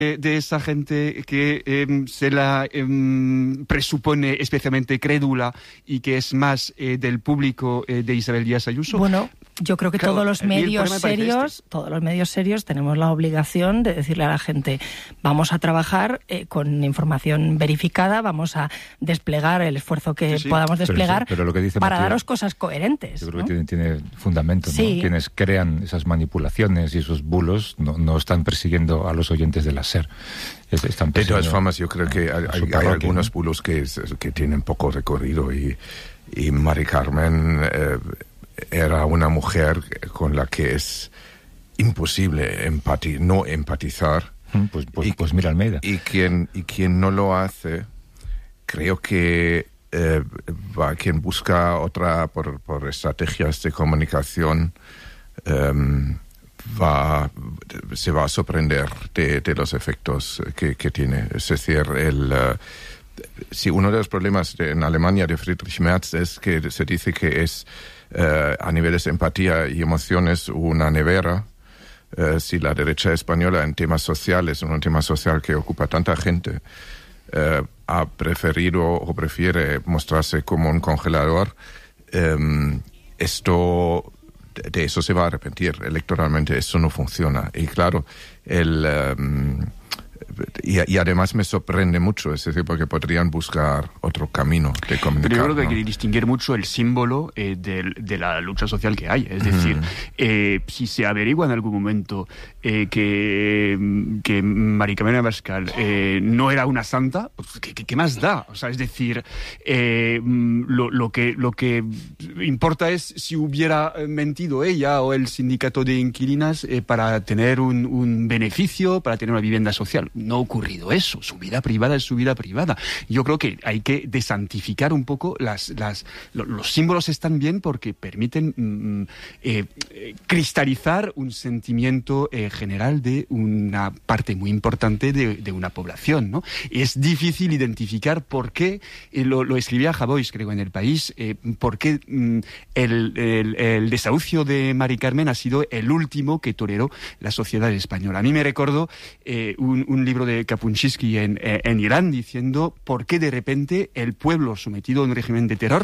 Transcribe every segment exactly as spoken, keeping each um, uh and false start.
de esa gente que eh, se la eh, presupone especialmente crédula y que es más eh, del público eh, de Isabel Díaz Ayuso? Bueno, yo creo que claro, todos los medios serios, este. todos los medios serios tenemos la obligación de decirle a la gente, vamos a trabajar eh, con información verificada, vamos a desplegar el esfuerzo que sí, sí. podamos desplegar pero, pero lo que dice para Matías, daros cosas coherentes. Yo creo ¿no? que tiene, tiene fundamento, sí. ¿no? Quienes crean esas manipulaciones y esos bulos no, no están persiguiendo a los oyentes de la SER. Están de todas formas, yo creo que hay, hay, hay algunos bulos que, que tienen poco recorrido y, y Mari Carmen eh, era una mujer con la que es imposible empati- no empatizar. Pues, pues, y, pues mira Almeida. Y quien, y quien no lo hace, creo que eh, va, quien busca otra por, por estrategias de comunicación um, va se va a sorprender de, de los efectos que, que tiene. Es decir, el... Uh, Sí, uno de los problemas de, en Alemania de Friedrich Merz es que se dice que es eh, a niveles de empatía y emociones una nevera. Eh, si la derecha española en temas sociales, en un tema social que ocupa tanta gente, eh, ha preferido o prefiere mostrarse como un congelador, eh, esto de, de eso se va a arrepentir electoralmente. Eso no funciona. Y claro, el... Um, Y, y además me sorprende mucho, es decir, porque podrían buscar otro camino de comunicar. Pero yo creo que ¿no? hay que distinguir mucho el símbolo eh, de, de la lucha social que hay. Es decir, mm. eh, si se averigua en algún momento eh, que, que Mari Carmen Abascal eh, no era una santa, pues, ¿qué, qué, qué más da? O sea, es decir, eh, lo, lo, que, lo que importa es si hubiera mentido ella o el sindicato de inquilinas eh, para tener un, un beneficio, para tener una vivienda social. No ha ocurrido eso. Su vida privada es su vida privada. Yo creo que hay que desantificar un poco las, las lo, los símbolos están bien porque permiten mm, eh, eh, cristalizar un sentimiento eh, general de una parte muy importante de, de una población, ¿no? Es difícil identificar por qué, eh, lo, lo escribía Javois, creo, en El País, eh, por qué mm, el, el, el desahucio de Mari Carmen ha sido el último que toleró la sociedad española. A mí me recordó eh, un, un libro de Kapuscinski en, en Irán diciendo por qué de repente el pueblo sometido a un régimen de terror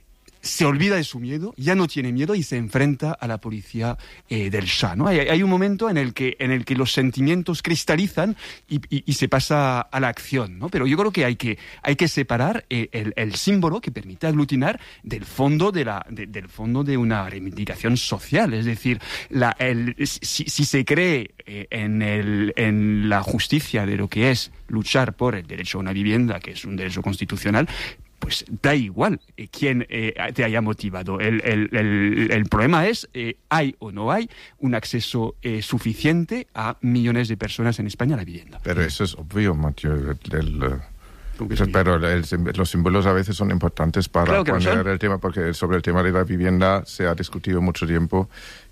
se olvida de su miedo, ya no tiene miedo y se enfrenta a la policía eh, del Shah, ¿no? Hay, hay un momento en el que en el que los sentimientos cristalizan y, y, y se pasa a la acción, ¿no? Pero yo creo que hay que hay que separar eh, el, el símbolo que permite aglutinar del fondo de la de, del fondo de una reivindicación social. Es decir, la, el, si, si se cree eh, en el en la justicia de lo que es luchar por el derecho a una vivienda, que es un derecho constitucional, pues da igual eh, quién eh, te haya motivado. El, el, el, el problema es, eh, ¿hay o no hay un acceso eh, suficiente a millones de personas en España a la vivienda? Pero eso es obvio, Mathieu. El, el, el, pero el, los símbolos a veces son importantes para claro que poner el tema, porque sobre el tema de la vivienda se ha discutido mucho tiempo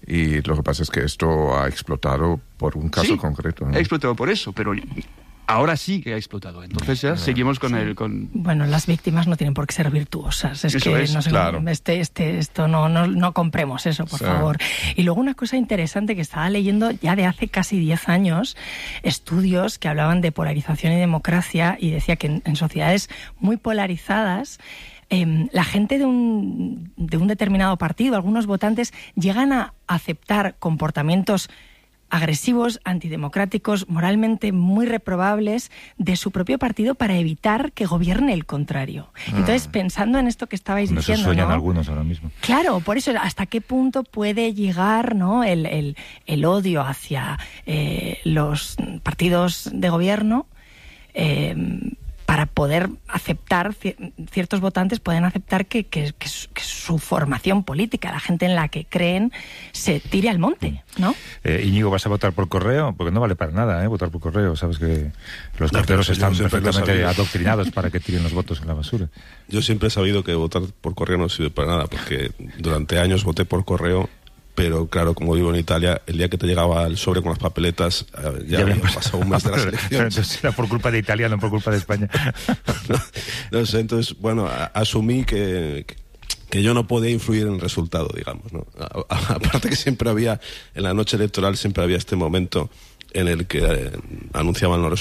y lo que pasa es que esto ha explotado por un caso sí, concreto, ¿no? Ha explotado por eso, pero... ahora sí que ha explotado. Entonces ya seguimos con sí. el... Con... Bueno, las víctimas no tienen por qué ser virtuosas. Es eso que es, no sé, claro. este, este, esto no, no, no compremos eso, por sí. favor. Y luego una cosa interesante que estaba leyendo ya de hace casi diez años, estudios que hablaban de polarización y democracia, y decía que en, en sociedades muy polarizadas, Eh, la gente de un, de un determinado partido, algunos votantes, llegan a aceptar comportamientos agresivos, antidemocráticos, moralmente muy reprobables de su propio partido para evitar que gobierne el contrario. Ah. Entonces, pensando en esto que estabais no diciendo, se sueñan ¿no? algunos ahora mismo. Claro, por eso, ¿hasta qué punto puede llegar, ¿no? el, el, el odio hacia eh, los partidos de gobierno? Eh, para poder aceptar, ciertos votantes pueden aceptar que, que, que, su, que su formación política, la gente en la que creen, se tire al monte, ¿no? Eh, Íñigo, ¿vas a votar por correo? Porque no vale para nada, ¿eh? Votar por correo. Sabes que los carteros no, están perfectamente adoctrinados para que tiren los votos en la basura. Yo siempre he sabido que votar por correo no sirve para nada, porque durante años voté por correo. Pero claro, como vivo en Italia, el día que te llegaba el sobre con las papeletas, eh, ya, ya había pasado un mes de las elecciones. Entonces era por culpa de Italia, no por culpa de España. no, no sé, entonces, bueno, a, asumí que, que yo no podía influir en el resultado, digamos, ¿no? A, a, aparte que siempre había, en la noche electoral siempre había este momento en el que eh, anunciaban los